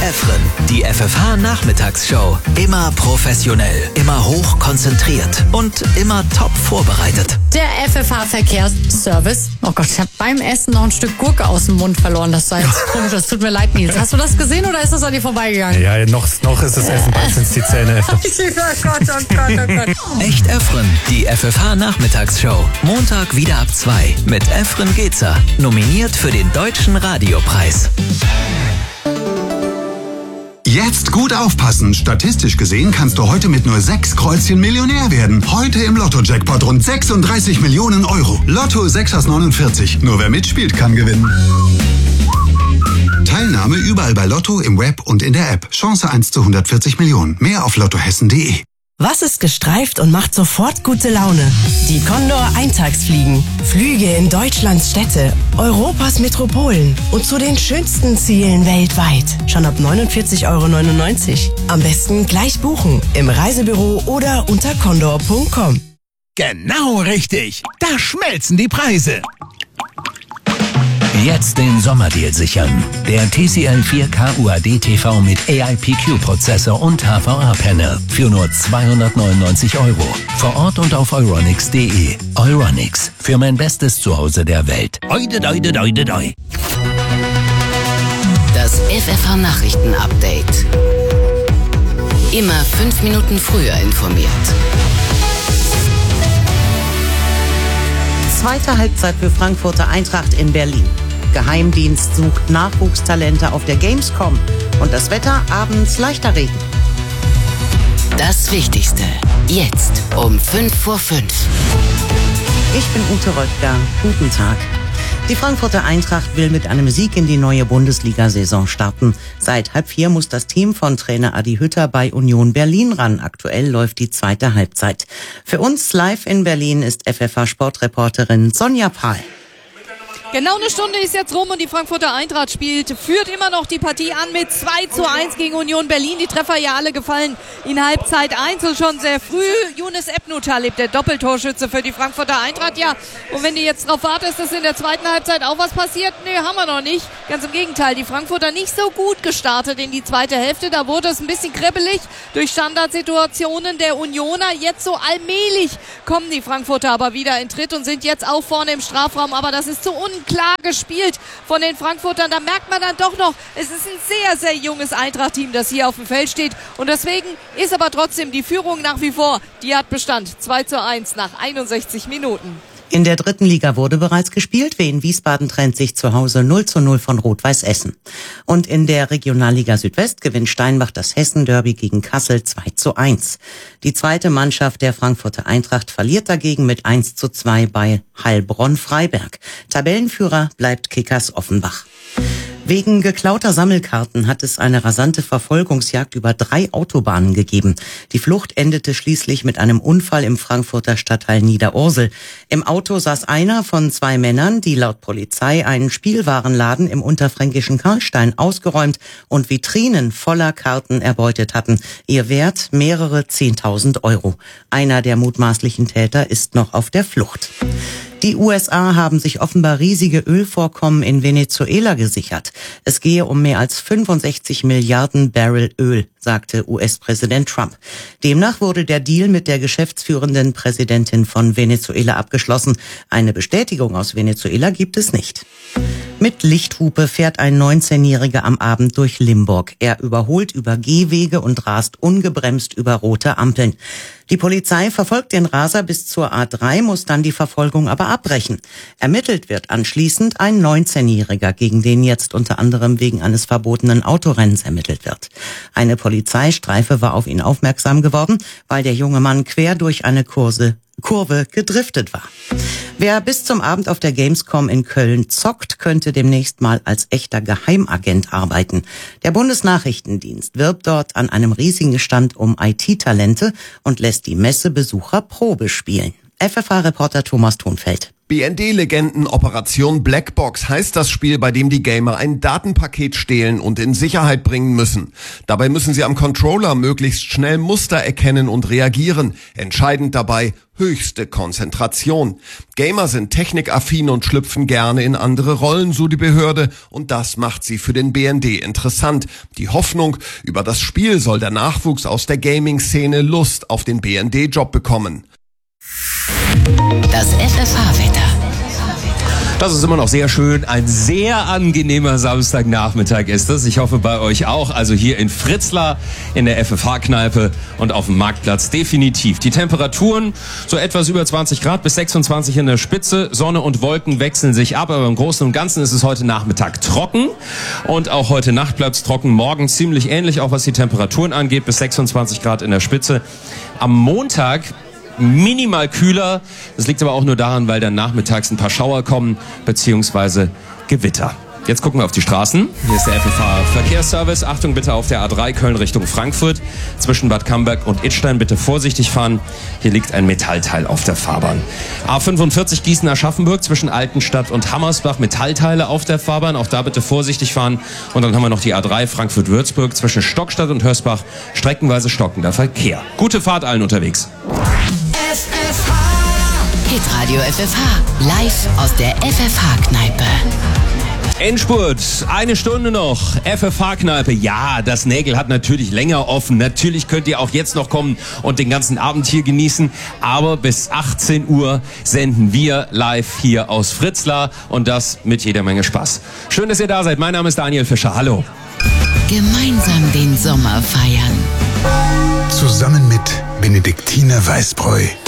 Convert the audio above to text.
Efren, die FFH-Nachmittagsshow. Immer professionell, immer hoch konzentriert und immer top vorbereitet. Der FFH-Verkehrsservice. Oh Gott, ich habe beim Essen noch ein Stück Gurke aus dem Mund verloren. Das war jetzt komisch, das tut mir leid, Nils. Hast du das gesehen oder ist das an dir vorbeigegangen? Ja, noch ist das Essen, bald sind's die Zähne. Oh Gott. Echt Efren, die FFH-Nachmittagsshow. Montag wieder ab 2 mit Efren Gezer. Nominiert für den Deutschen Radiopreis. Jetzt gut aufpassen. Statistisch gesehen kannst du heute mit nur 6 Kreuzchen Millionär werden. Heute im Lotto-Jackpot rund 36 Millionen Euro. Lotto 6 aus 49. Nur wer mitspielt, kann gewinnen. Teilnahme überall bei Lotto, im Web und in der App. Chance 1 zu 140 Millionen. Mehr auf lottohessen.de. Was ist gestreift und macht sofort gute Laune? Die Condor Eintagsfliegen. Flüge in Deutschlands Städte, Europas Metropolen und zu den schönsten Zielen weltweit. Schon ab 49,99 €. Am besten gleich buchen im Reisebüro oder unter condor.com. Genau richtig. Da schmelzen die Preise. Jetzt den Sommerdeal sichern. Der TCL 4K UAD TV mit AIPQ-Prozessor und HVA-Panel für nur 299 €. Vor Ort und auf euronics.de. Euronics, für mein bestes Zuhause der Welt. Oide, doide, doide, doi. Das FFH-Nachrichten-Update. Immer 5 Minuten früher informiert. Zweite Halbzeit für Frankfurter Eintracht in Berlin. Geheimdienst sucht Nachwuchstalente auf der Gamescom. Und das Wetter abends leichter Regen. Das Wichtigste. Jetzt um 5:05 Uhr. Ich bin Ute Röttger. Guten Tag. Die Frankfurter Eintracht will mit einem Sieg in die neue Bundesliga-Saison starten. Seit 3:30 muss das Team von Trainer Adi Hütter bei Union Berlin ran. Aktuell läuft die zweite Halbzeit. Für uns live in Berlin ist FFH-Sportreporterin Sonja Pahl. Genau eine Stunde ist jetzt rum und die Frankfurter Eintracht führt immer noch die Partie an mit 2:1 gegen Union Berlin. Die Treffer ja alle gefallen in Halbzeit 1 und schon sehr früh. Yunus Ebnuttalib, der Doppeltorschütze für die Frankfurter Eintracht. Ja, und wenn du jetzt darauf wartest, dass in der zweiten Halbzeit auch was passiert, nee, haben wir noch nicht. Ganz im Gegenteil, die Frankfurter nicht so gut gestartet in die zweite Hälfte. Da wurde es ein bisschen kribbelig durch Standardsituationen der Unioner. Jetzt so allmählich kommen die Frankfurter aber wieder in Tritt und sind jetzt auch vorne im Strafraum. Aber das ist zu unklar gespielt von den Frankfurtern. Da merkt man dann doch noch, es ist ein sehr, sehr junges Eintracht-Team, das hier auf dem Feld steht. Und deswegen ist aber trotzdem die Führung nach wie vor, die hat Bestand. 2:1 nach 61 Minuten. In der dritten Liga wurde bereits gespielt. Wien Wiesbaden trennt sich zu Hause 0:0 von Rot-Weiß Essen. Und in der Regionalliga Südwest gewinnt Steinbach das Hessen-Derby gegen Kassel 2:1. Die zweite Mannschaft der Frankfurter Eintracht verliert dagegen mit 1:2 bei Heilbronn-Freiberg. Tabellenführer bleibt Kickers Offenbach. Wegen geklauter Sammelkarten hat es eine rasante Verfolgungsjagd über 3 Autobahnen gegeben. Die Flucht endete schließlich mit einem Unfall im Frankfurter Stadtteil Niederursel. Im Auto saß einer von 2 Männern, die laut Polizei einen Spielwarenladen im unterfränkischen Karlstein ausgeräumt und Vitrinen voller Karten erbeutet hatten. Ihr Wert mehrere 10.000 €. Einer der mutmaßlichen Täter ist noch auf der Flucht. Die USA haben sich offenbar riesige Ölvorkommen in Venezuela gesichert. Es gehe um mehr als 65 Milliarden Barrel Öl, sagte US-Präsident Trump. Demnach wurde der Deal mit der geschäftsführenden Präsidentin von Venezuela abgeschlossen. Eine Bestätigung aus Venezuela gibt es nicht. Mit Lichthupe fährt ein 19-Jähriger am Abend durch Limburg. Er überholt über Gehwege und rast ungebremst über rote Ampeln. Die Polizei verfolgt den Raser bis zur A3, muss dann die Verfolgung aber abbrechen. Ermittelt wird anschließend ein 19-Jähriger, gegen den jetzt unter anderem wegen eines verbotenen Autorennens ermittelt wird. Eine Polizeistreife war auf ihn aufmerksam geworden, weil der junge Mann quer durch eine Kurve gedriftet war. Wer bis zum Abend auf der Gamescom in Köln zockt, könnte demnächst mal als echter Geheimagent arbeiten. Der Bundesnachrichtendienst wirbt dort an einem riesigen Stand um IT-Talente und lässt die Messebesucher Probe spielen. FFH-Reporter Thomas Thunfeld. BND-Legenden Operation Blackbox heißt das Spiel, bei dem die Gamer ein Datenpaket stehlen und in Sicherheit bringen müssen. Dabei müssen sie am Controller möglichst schnell Muster erkennen und reagieren. Entscheidend dabei höchste Konzentration. Gamer sind technikaffin und schlüpfen gerne in andere Rollen, so die Behörde, und das macht sie für den BND interessant. Die Hoffnung, über das Spiel soll der Nachwuchs aus der Gaming-Szene Lust auf den BND-Job bekommen. Das FFH-Wetter. Das ist immer noch sehr schön. Ein sehr angenehmer Samstagnachmittag ist es. Ich hoffe bei euch auch. Also hier in Fritzlar in der FFH-Kneipe und auf dem Marktplatz definitiv. Die Temperaturen so etwas über 20 Grad bis 26 in der Spitze. Sonne und Wolken wechseln sich ab, aber im Großen und Ganzen ist es heute Nachmittag trocken. Und auch heute Nacht bleibt es trocken. Morgen ziemlich ähnlich, auch was die Temperaturen angeht, bis 26 Grad in der Spitze. Am Montag minimal kühler. Das liegt aber auch nur daran, weil dann nachmittags ein paar Schauer kommen, beziehungsweise Gewitter. Jetzt gucken wir auf die Straßen. Hier ist der FFH-Verkehrsservice. Achtung bitte auf der A3 Köln Richtung Frankfurt. Zwischen Bad Camberg und Idstein bitte vorsichtig fahren. Hier liegt ein Metallteil auf der Fahrbahn. A45 Gießen-Aschaffenburg zwischen Altenstadt und Hammersbach. Metallteile auf der Fahrbahn. Auch da bitte vorsichtig fahren. Und dann haben wir noch die A3 Frankfurt-Würzburg zwischen Stockstadt und Hörsbach. Streckenweise stockender Verkehr. Gute Fahrt allen unterwegs. Hitradio FFH, live aus der FFH-Kneipe. Endspurt, eine Stunde noch, FFH-Kneipe. Ja, das Nägel hat natürlich länger offen. Natürlich könnt ihr auch jetzt noch kommen und den ganzen Abend hier genießen. Aber bis 18 Uhr senden wir live hier aus Fritzlar und das mit jeder Menge Spaß. Schön, dass ihr da seid. Mein Name ist Daniel Fischer. Hallo. Gemeinsam den Sommer feiern. Zusammen mit Benediktiner Weißbräu.